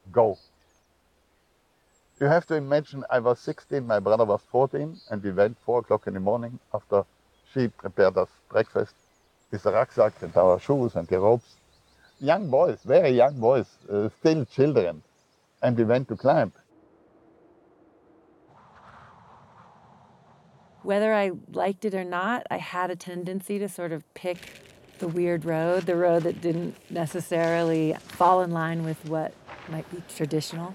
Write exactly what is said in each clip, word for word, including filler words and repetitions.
go. You have to imagine I was sixteen, my brother was fourteen, and we went four o'clock in the morning after she prepared us breakfast with the rucksack and our shoes and the ropes. Young boys, very young boys, uh, still children, and we went to climb. Whether I liked it or not, I had a tendency to sort of pick the weird road, the road that didn't necessarily fall in line with what might be traditional.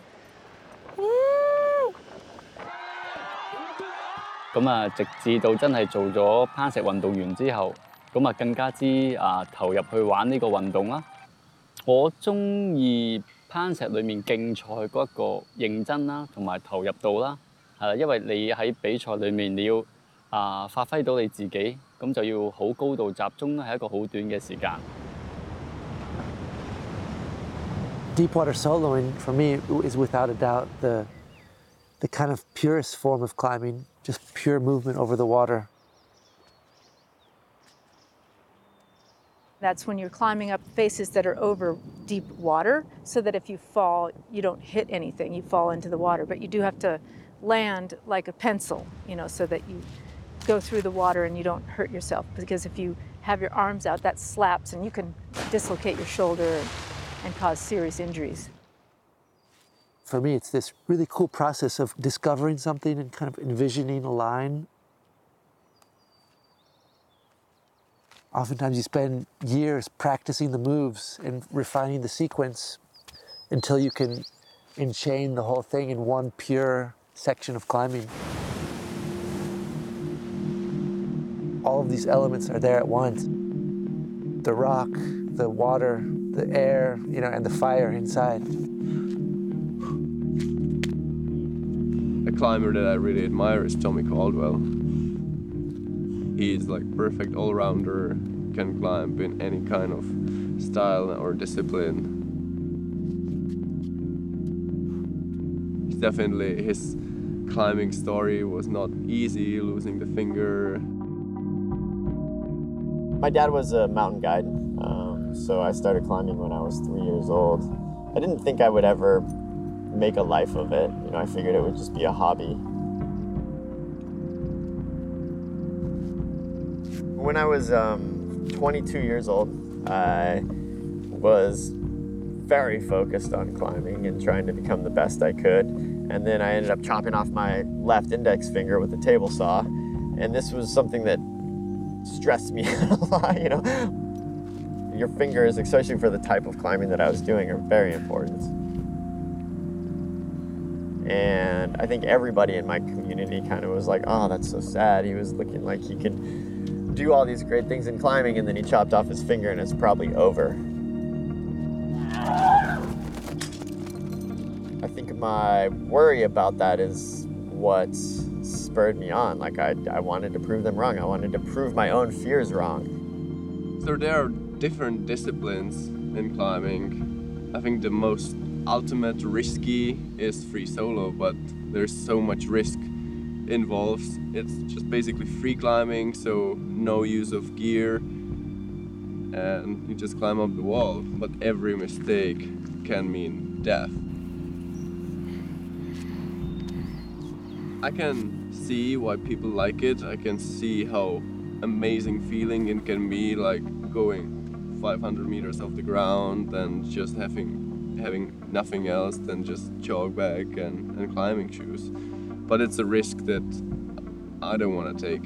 咁啊，直至到真係做咗攀石運動員之後，咁啊更加之啊投入去玩呢個運動啦。我中意攀石裏面競賽嗰一個認真啦，同埋投入度啦，係啦，因為你喺比賽裏面你要啊發揮到你自己，咁就要好高度集中啦，係一個好短嘅時間。 Deepwater soloing for me is without a doubt the the kind of purest form of climbing, just pure movement over the water. That's when you're climbing up faces that are over deep water, so that if you fall, you don't hit anything, you fall into the water. But you do have to land like a pencil, you know, so that you go through the water and you don't hurt yourself. Because if you have your arms out, that slaps and you can dislocate your shoulder and cause serious injuries. For me, it's this really cool process of discovering something and kind of envisioning a line. Oftentimes you spend years practicing the moves and refining the sequence until you can enchain the whole thing in one pure section of climbing. All of these elements are there at once. The rock, the water, the air, you know, and the fire inside. A climber that I really admire is Tommy Caldwell. He's like perfect all-rounder, can climb in any kind of style or discipline. He's definitely, his climbing story was not easy, losing the finger. My dad was a mountain guide, um, so I started climbing when I was three years old. I didn't think I would ever make a life of it. You know, I figured it would just be a hobby. When I was um, twenty-two years old, I was very focused on climbing and trying to become the best I could. And then I ended up chopping off my left index finger with a table saw. And this was something that stressed me out a lot, you know. Your fingers, especially for the type of climbing that I was doing, are very important. And I think everybody in my community kind of was like, oh, that's so sad. He was looking like he could do all these great things in climbing, and then he chopped off his finger and it's probably over. I think my worry about that is what spurred me on. Like I, I wanted to prove them wrong. I wanted to prove my own fears wrong. So there are different disciplines in climbing. I think the most ultimate risky is free solo, but there's so much risk involved. It's just basically free climbing, so no use of gear, and you just climb up the wall. But every mistake can mean death. I can see why people like it. I can see how amazing feeling it can be, like going five hundred meters off the ground and just having having nothing else than just jog bag and, and climbing shoes. But it's a risk that I don't want to take.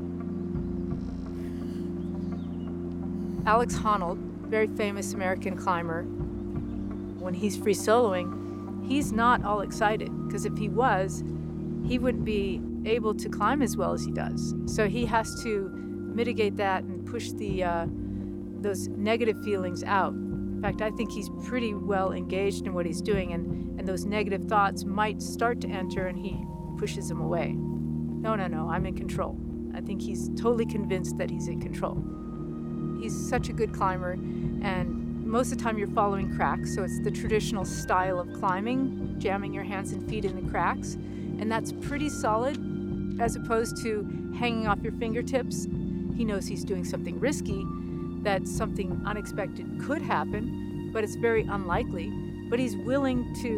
Alex Honnold, very famous American climber, when he's free soloing, he's not all excited, because if he was, he wouldn't be able to climb as well as he does. So he has to mitigate that and push the uh, those negative feelings out. In fact, I think he's pretty well engaged in what he's doing, and, and those negative thoughts might start to enter and he pushes them away. No, no, no, I'm in control. I think he's totally convinced that he's in control. He's such a good climber, and most of the time you're following cracks, so it's the traditional style of climbing, jamming your hands and feet in the cracks, and that's pretty solid as opposed to hanging off your fingertips. He knows he's doing something risky, that something unexpected could happen, but it's very unlikely, but he's willing to